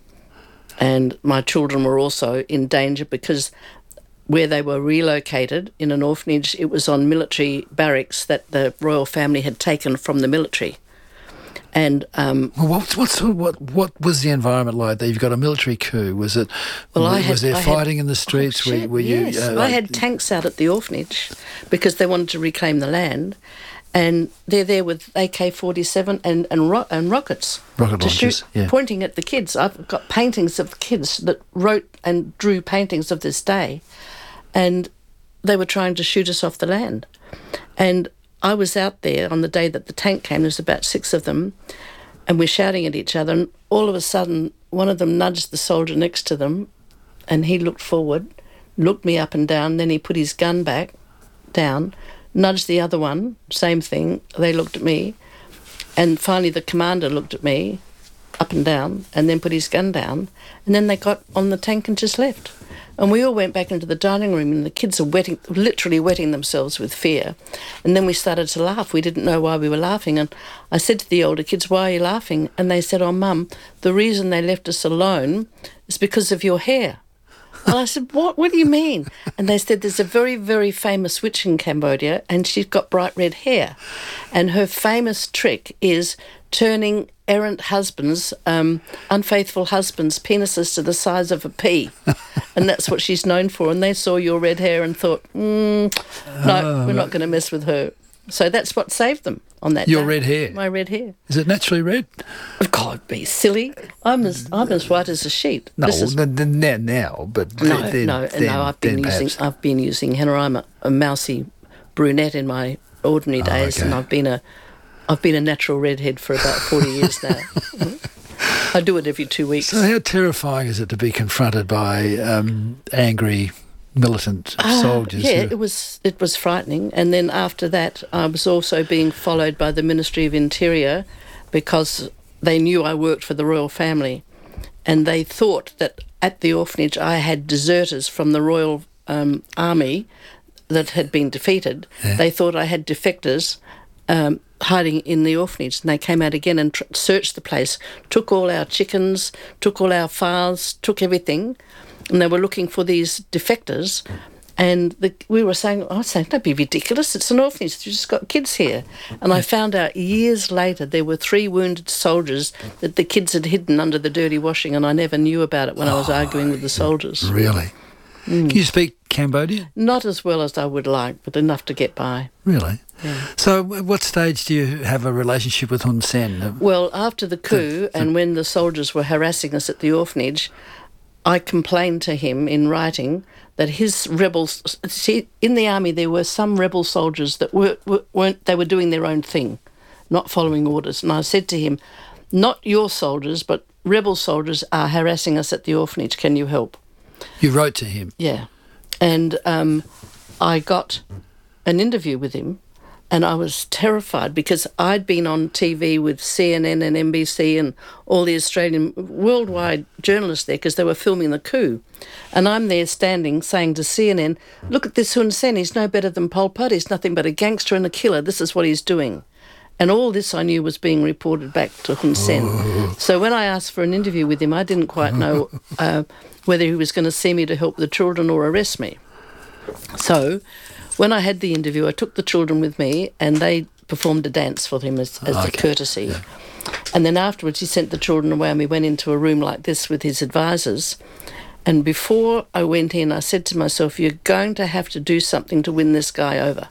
And my children were also in danger because where they were relocated in an orphanage, it was on military barracks that the royal family had taken from the military. And what was the environment like there? You've got a military coup. Was it? Was there fighting in the streets? Yes, I had tanks out at the orphanage because they wanted to reclaim the land, and they're there with AK-47 and rockets. Rocket to launchers, shoot, pointing at the kids. I've got paintings of kids that wrote and drew paintings of this day. And they were trying to shoot us off the land. And I was out there on the day that the tank came. There was about 6 of them, and we're shouting at each other, and all of a sudden one of them nudged the soldier next to them, and he looked forward, looked me up and down, then he put his gun back down, nudged the other one, same thing, they looked at me, and finally the commander looked at me, up and down, and then put his gun down, and then they got on the tank and just left. And we all went back into the dining room, and the kids are literally wetting themselves with fear. And then we started to laugh. We didn't know why we were laughing. And I said to the older kids, "Why are you laughing?" And they said, "Oh, Mum, the reason they left us alone is because of your hair." And I said, What do you mean? And they said, there's a very, very famous witch in Cambodia, and she's got bright red hair. And her famous trick is turning errant husbands, unfaithful husbands' penises to the size of a pea. And that's what she's known for. And they saw your red hair and thought, no, we're not going to mess with her. So that's what saved them on that Your day. red hair? My red hair. Is it naturally red? God, be silly. I'm as white as a sheet. No, now, but no. I've been using henna. I'm a mousy brunette in my ordinary days, and I've been a natural redhead for about 40 years now. I do it every 2 weeks. So how terrifying is it to be confronted by angry militant soldiers? Yeah, it was frightening. And then after that, I was also being followed by the Ministry of Interior because they knew I worked for the royal family, and they thought that at the orphanage I had deserters from the Royal Army that had been defeated. Yeah. They thought I had defectors hiding in the orphanage, and they came out again and searched the place, took all our chickens, took all our fowls, took everything. And they were looking for these defectors, and we were saying, I was saying, don't be ridiculous, it's an orphanage, you've just got kids here. And I found out years later there were 3 wounded soldiers that the kids had hidden under the dirty washing, and I never knew about it when I was arguing with the soldiers. Really? Can you speak Cambodian? Not as well as I would like, but enough to get by. Really? Yeah. So at what stage do you have a relationship with Hun Sen? Well, after the coup, and when the soldiers were harassing us at the orphanage, I complained to him in writing that his rebels... See, in the army there were some rebel soldiers that weren't... They were doing their own thing, not following orders. And I said to him, not your soldiers, but rebel soldiers are harassing us at the orphanage. Can you help? You wrote to him? Yeah. And I got an interview with him, and I was terrified because I'd been on TV with CNN and NBC and all the Australian worldwide journalists there because they were filming the coup. And I'm there standing saying to CNN, look at this Hun Sen, he's no better than Pol Pot, he's nothing but a gangster and a killer, this is what he's doing. And all this I knew was being reported back to Hun Sen. So when I asked for an interview with him, I didn't quite know whether he was going to see me to help the children or arrest me. So when I had the interview, I took the children with me, and they performed a dance for him as a courtesy. Yeah. And then afterwards he sent the children away, and we went into a room like this with his advisors. And before I went in, I said to myself, you're going to have to do something to win this guy over.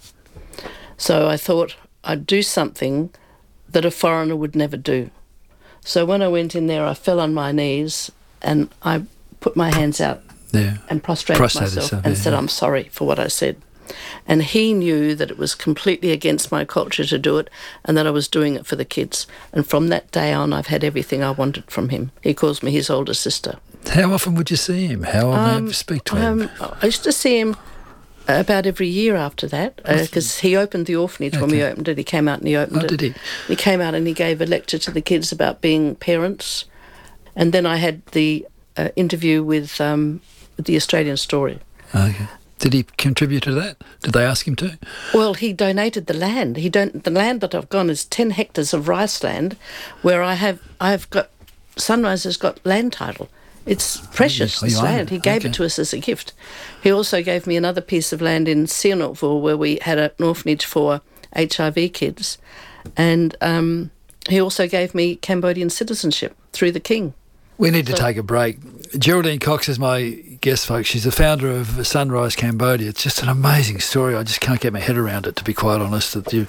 So I thought I'd do something that a foreigner would never do. So when I went in there, I fell on my knees, and I put my hands out and prostrated myself and said, I'm sorry for what I said. And he knew that it was completely against my culture to do it, and that I was doing it for the kids. And from that day on, I've had everything I wanted from him. He calls me his older sister. How often would you see him? How often would you speak to him? I used to see him about every year after that, because he opened the orphanage when we opened it. He came out and he opened it. Did he? He came out and he gave a lecture to the kids about being parents. And then I had the interview with the Australian Story. Okay. Did he contribute to that? Did they ask him to? Well, he donated the land. The land that I've got is 10 hectares of rice land, where I've got Sunrise has got land title. It's precious, this land. He gave it to us as a gift. He also gave me another piece of land in Sihanoukville where we had an orphanage for HIV kids. And he also gave me Cambodian citizenship through the King. We need to take a break. Geraldine Cox is my guest, folks. She's the founder of Sunrise Cambodia. It's just an amazing story. I just can't get my head around it, to be quite honest, that you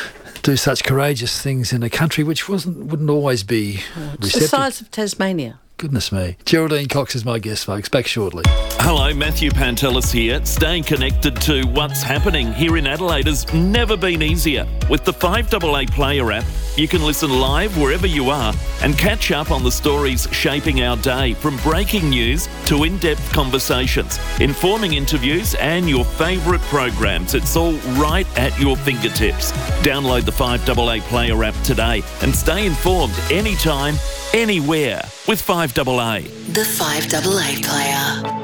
do such courageous things in a country which wouldn't always be receptive. It's the size of Tasmania. Goodness me. Geraldine Cox is my guest, folks. Back shortly. Hello, Matthew Pantelis here. Staying connected to what's happening here in Adelaide has never been easier. With the 5AA Player app, you can listen live wherever you are and catch up on the stories shaping our day, from breaking news to in-depth conversations, informing interviews and your favourite programs. It's all right at your fingertips. Download the 5AA Player app today and stay informed anytime, anywhere with 5AA. The 5AA Player.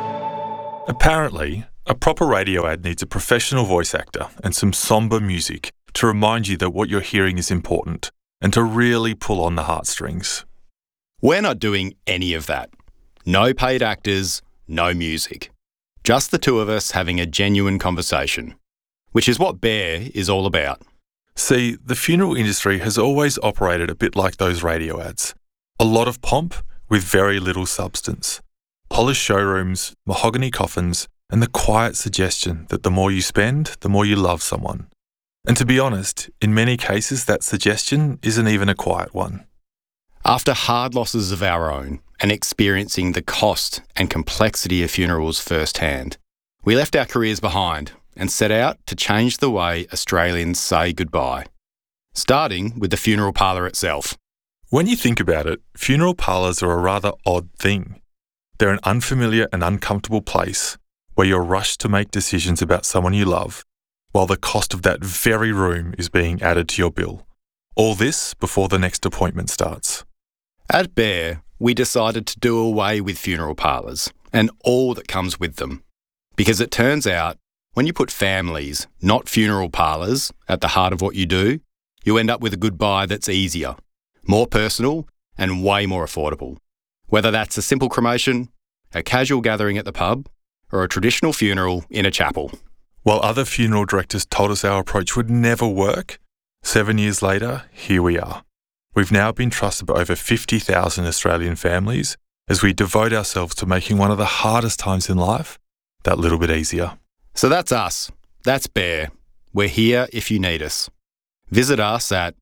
Apparently, a proper radio ad needs a professional voice actor and some sombre music to remind you that what you're hearing is important and to really pull on the heartstrings. We're not doing any of that. No paid actors, no music. Just the two of us having a genuine conversation, which is what Bear is all about. See, the funeral industry has always operated a bit like those radio ads. A lot of pomp with very little substance. Polished showrooms, mahogany coffins, and the quiet suggestion that the more you spend, the more you love someone. And to be honest, in many cases that suggestion isn't even a quiet one. After hard losses of our own and experiencing the cost and complexity of funerals firsthand, we left our careers behind and set out to change the way Australians say goodbye, starting with the funeral parlour itself. When you think about it, funeral parlours are a rather odd thing. They're an unfamiliar and uncomfortable place where you're rushed to make decisions about someone you love, while the cost of that very room is being added to your bill. All this before the next appointment starts. At Bear, we decided to do away with funeral parlours and all that comes with them. Because it turns out, when you put families, not funeral parlours, at the heart of what you do, you end up with a goodbye that's easier, more personal and way more affordable. Whether that's a simple cremation, a casual gathering at the pub, or a traditional funeral in a chapel. While other funeral directors told us our approach would never work, 7 years later, here we are. We've now been trusted by over 50,000 Australian families as we devote ourselves to making one of the hardest times in life that little bit easier. So that's us. That's Bear. We're here if you need us. Visit us at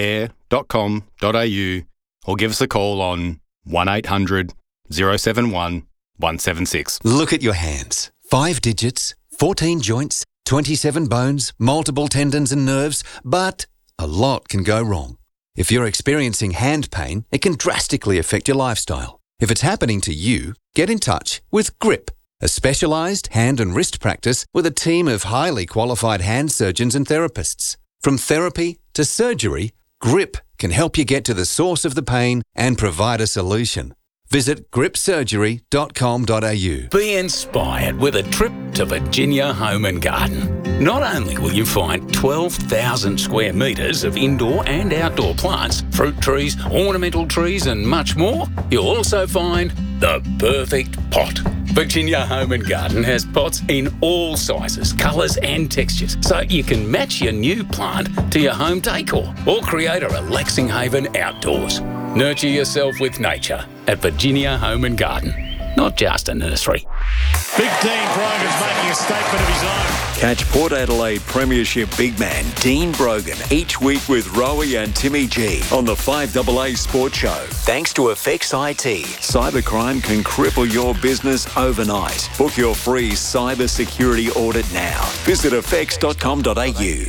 bear.com.au or give us a call on 1800 071 176. Look at your hands. 5 digits, 14 joints, 27 bones, multiple tendons and nerves, but a lot can go wrong. If you're experiencing hand pain, it can drastically affect your lifestyle. If it's happening to you, get in touch with GRIP, a specialised hand and wrist practice with a team of highly qualified hand surgeons and therapists. From therapy to surgery, GRIP can help you get to the source of the pain and provide a solution. Visit gripsurgery.com.au. Be inspired with a trip to Virginia Home and Garden. Not only will you find 12,000 square metres of indoor and outdoor plants, fruit trees, ornamental trees and much more, you'll also find the perfect pot. Virginia Home and Garden has pots in all sizes, colours and textures, so you can match your new plant to your home decor or create a relaxing haven outdoors. Nurture yourself with nature at Virginia Home and Garden, not just a nursery. Big Dean Brogan's making a statement of his own. Catch Port Adelaide Premiership big man Dean Brogan each week with Rowie and Timmy G on the 5AA Sports Show. Thanks to Effects IT. Cybercrime can cripple your business overnight. Book your free cyber security audit now. Visit effects.com.au.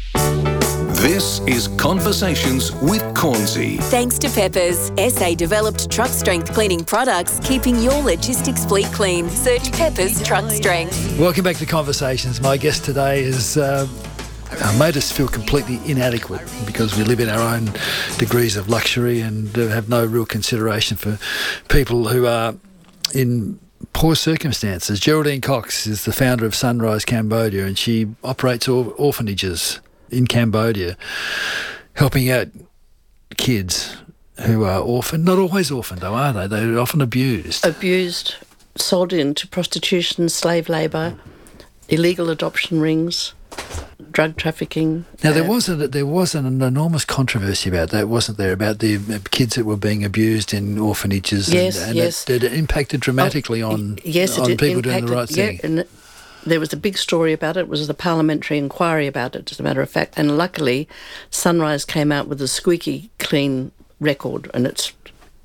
This is Conversations with Cornsey. Thanks to Peppers, SA developed truck strength cleaning products, keeping your logistics fleet clean. Search Peppers Truck Strength. Welcome back to Conversations. My guest today has made us feel completely inadequate because we live in our own degrees of luxury and have no real consideration for people who are in poor circumstances. Geraldine Cox is the founder of Sunrise Cambodia, and she operates orphanages in Cambodia, helping out kids who are orphaned. Not always orphaned, though, are they? They're often abused. Abused, sold into prostitution, slave labour, illegal adoption rings, drug trafficking. Now, there was an enormous controversy about that, wasn't there, about the kids that were being abused in orphanages? Yes, and yes. It impacted dramatically on people doing the right thing. And there was a big story about it. It was the parliamentary inquiry about it, as a matter of fact. And luckily, Sunrise came out with a squeaky clean record, and it's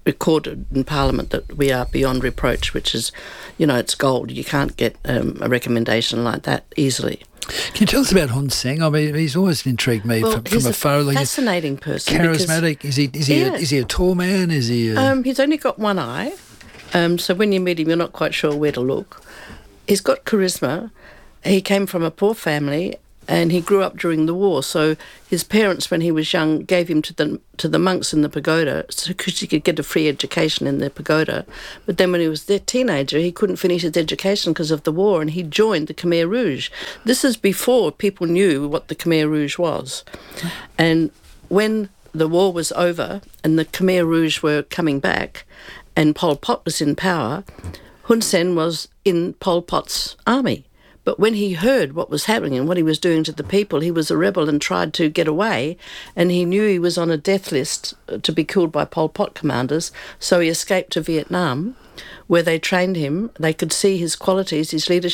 recorded in Parliament that we are beyond reproach, which is, it's gold. You can't get a recommendation like that easily. Can you tell us about Hun Sen? I mean, he's always intrigued me from afar. He's a fascinating person. Charismatic. Is he a tall man? Is he? He's only got one eye, so when you meet him, you're not quite sure where to look. He's got charisma. He came from a poor family, and he grew up during the war. So his parents, when he was young, gave him to the monks in the pagoda because he could get a free education in the pagoda. But then when he was a teenager, he couldn't finish his education because of the war, and he joined the Khmer Rouge. This is before people knew what the Khmer Rouge was. And when the war was over and the Khmer Rouge were coming back and Pol Pot was in power, Hun Sen was in Pol Pot's army. But when he heard what was happening and what he was doing to the people, he was a rebel and tried to get away, and he knew he was on a death list to be killed by Pol Pot commanders, so he escaped to Vietnam, where they trained him. They could see his qualities, his leadership